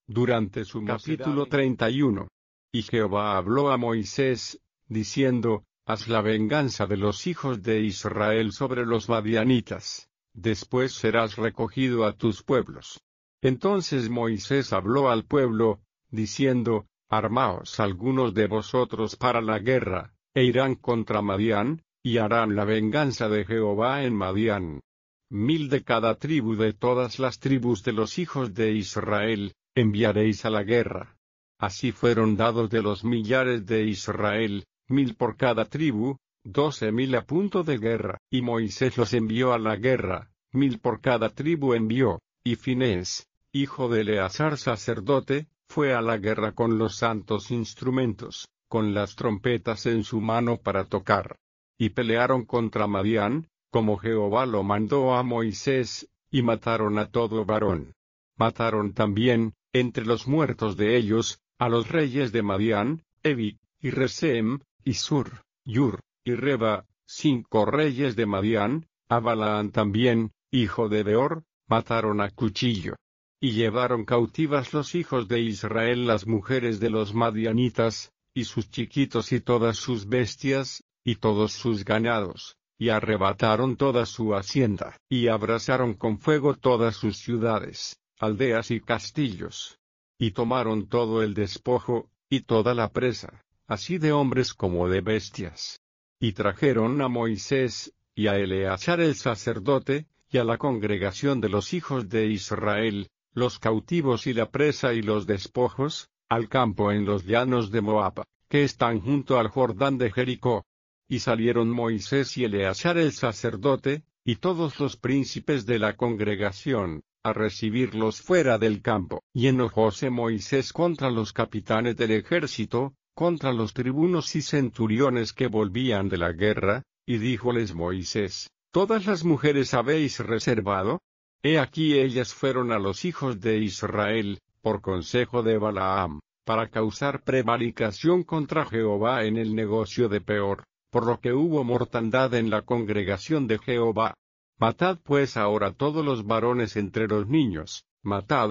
Durante su capítulo 31. Y Jehová habló a Moisés, diciendo, haz la venganza de los hijos de Israel sobre los madianitas, después serás recogido a tus pueblos. Entonces Moisés habló al pueblo, diciendo, armaos algunos de vosotros para la guerra, e irán contra Madián, y harán la venganza de Jehová en Madián. 1000 de cada tribu de todas las tribus de los hijos de Israel, enviaréis a la guerra. Así fueron dados de los millares de Israel, 1000 por cada tribu, 12.000 a punto de guerra. Y Moisés los envió a la guerra, 1000 por cada tribu envió, y Finés, hijo de Eleazar sacerdote, fue a la guerra con los santos instrumentos, con las trompetas en su mano para tocar. Y pelearon contra Madián, como Jehová lo mandó a Moisés, y mataron a todo varón. Mataron también, entre los muertos de ellos, a los reyes de Madián, Evi, y Resem, y Sur, Yur, y Reba, 5 reyes de Madián, a Balaán también, hijo de Beor, mataron a cuchillo. Y llevaron cautivas los hijos de Israel las mujeres de los madianitas, y sus chiquitos y todas sus bestias, y todos sus ganados, y arrebataron toda su hacienda, y abrasaron con fuego todas sus ciudades, aldeas y castillos. Y tomaron todo el despojo, y toda la presa, así de hombres como de bestias. Y trajeron a Moisés, y a Eleazar el sacerdote, y a la congregación de los hijos de Israel, los cautivos y la presa y los despojos, al campo en los llanos de Moab, que están junto al Jordán de Jericó. Y salieron Moisés y Eleazar el sacerdote, y todos los príncipes de la congregación, a recibirlos fuera del campo. Y enojóse Moisés contra los capitanes del ejército, contra los tribunos y centuriones que volvían de la guerra, y díjoles Moisés, ¿todas las mujeres habéis reservado? He aquí ellas fueron a los hijos de Israel, por consejo de Balaam, para causar prevaricación contra Jehová en el negocio de Peor, por lo que hubo mortandad en la congregación de Jehová. Matad pues ahora todos los varones entre los niños, matad,